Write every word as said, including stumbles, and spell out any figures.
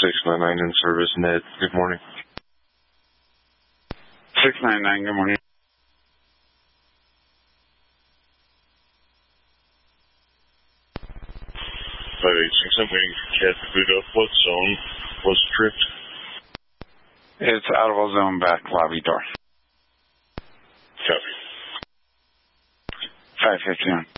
six nine nine in service, Ned. Good morning. six nine nine, good morning. five eight six, I'm waiting for Cat to boot up. What zone was tripped? It's audible zone back lobby door. Copy. five fifty-one.